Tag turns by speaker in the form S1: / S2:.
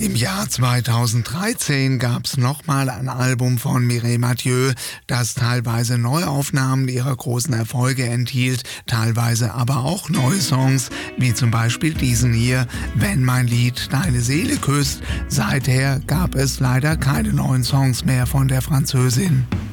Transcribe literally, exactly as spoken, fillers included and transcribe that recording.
S1: Im Jahr zweitausenddreizehn gab's nochmal ein Album von Mireille Mathieu, das teilweise Neuaufnahmen ihrer großen Erfolge enthielt, teilweise aber auch neue Songs, wie zum Beispiel diesen hier, Wenn mein Lied deine Seele küsst. Seither gab es leider keine neuen Songs mehr von der Französin.